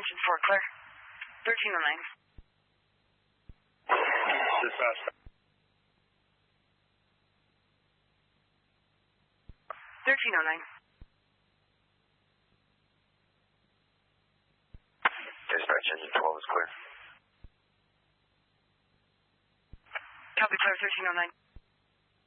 engine 4, clear. 1309. Dispatch. 1309. Dispatch, engine 12 is clear. Copy, clear, 1309.